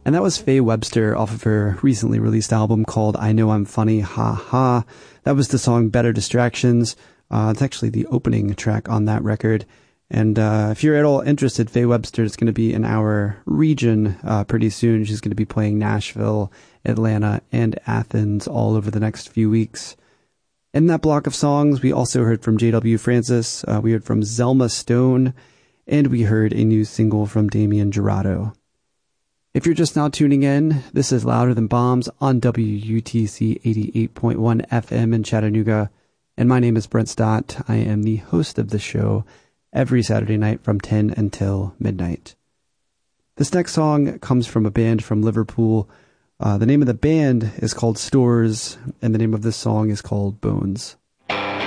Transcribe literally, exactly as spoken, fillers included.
And that was Faye Webster off of her recently released album called I Know I'm Funny, Ha Ha. That was the song Better Distractions. Uh, it's actually the opening track on that record. And uh, if you're at all interested, Faye Webster is going to be in our region uh, pretty soon. She's going to be playing Nashville, Atlanta, and Athens all over the next few weeks. In that block of songs, we also heard from J W Francis, uh, we heard from Zelma Stone, and we heard a new single from Damien Jurado. If you're just now tuning in, this is Louder Than Bombs on W U T C eighty-eight point one F M in Chattanooga, and my name is Brent Stott. I am the host of the show every Saturday night from ten until midnight. This next song comes from a band from Liverpool. Uh, the name of the band is called Stores, and the name of this song is called Bones. Thank